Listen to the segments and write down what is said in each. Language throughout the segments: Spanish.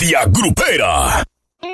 Bestia Grupera.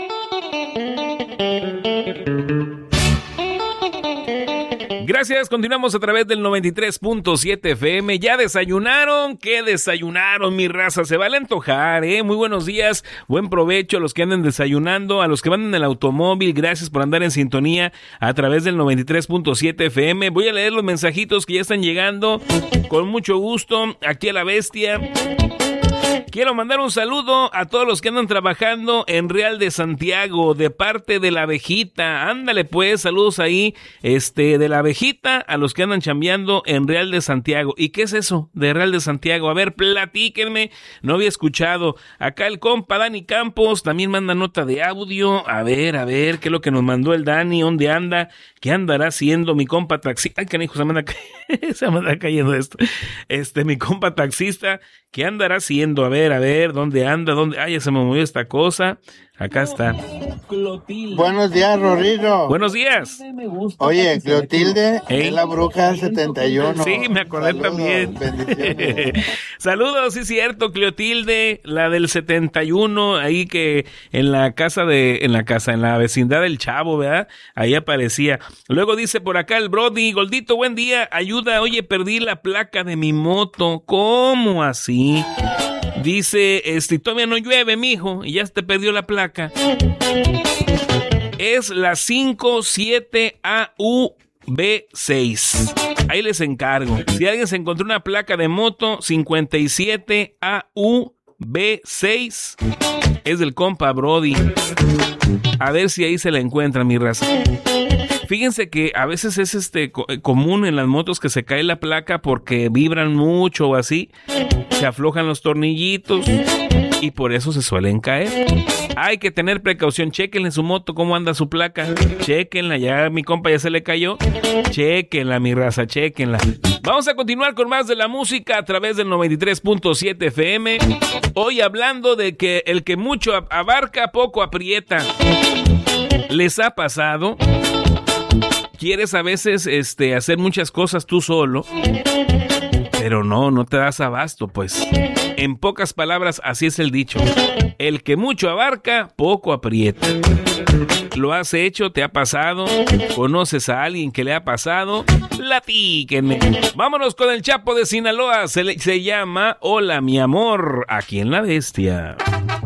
Gracias, continuamos a través del 93.7 FM. ¿Ya desayunaron? ¿Qué desayunaron, mi raza? Se vale antojar, ¿eh? Muy buenos días, buen provecho a los que anden desayunando, a los que van en el automóvil, gracias por andar en sintonía a través del 93.7 FM. Voy a leer los mensajitos que ya están llegando con mucho gusto aquí a La Bestia. Quiero mandar un saludo a todos los que andan trabajando en Real de Santiago, de parte de La Abejita. Ándale pues, saludos ahí, de La Abejita, a los que andan chambeando en Real de Santiago. ¿Y qué es eso de Real de Santiago? A ver, platíquenme, no había escuchado. Acá el compa Dani Campos también manda nota de audio. A ver, ¿qué es lo que nos mandó el Dani? ¿Dónde anda? ¿Qué andará haciendo mi compa taxista? Ay, canijo, se me anda cayendo esto. Mi compa taxista, ¿qué andará haciendo? A ver, ¿dónde anda? Ay, ya se me movió esta cosa. Acá está. Buenos días, Rorrito. Buenos días. Oye, Clotilde es la bruja del 71. Sí, me acordé. Saludos, también. Bendiciones. Saludos, sí, cierto, Clotilde, la del 71, ahí que en la vecindad del Chavo, ¿verdad? Ahí aparecía. Luego dice por acá el Brody, Goldito, buen día, ayuda, oye, perdí la placa de mi moto. ¿Cómo así? Dice, todavía no llueve, mijo, y ya te perdió la placa. Es la 57AUB6. Ahí les encargo. Si alguien se encontró una placa de moto 57AUB6, es del compa Brody. A ver si ahí se la encuentra, mi raza. Fíjense que a veces es común en las motos que se cae la placa porque vibran mucho o así, se aflojan los tornillitos y por eso se suelen caer. Hay que tener precaución, chéquenle su moto cómo anda su placa, chéquenla, ya mi compa ya se le cayó, chéquenla mi raza, chéquenla. Vamos a continuar con más de la música a través del 93.7 FM, hoy hablando de que el que mucho abarca poco aprieta. ¿Les ha pasado? Quieres a veces hacer muchas cosas tú solo, pero no te das abasto, pues. En pocas palabras, así es el dicho. El que mucho abarca, poco aprieta. ¿Lo has hecho? ¿Te ha pasado? ¿Conoces a alguien que le ha pasado? Platíquenme. Vámonos con el Chapo de Sinaloa. Se llama Hola, mi amor, aquí en La Bestia.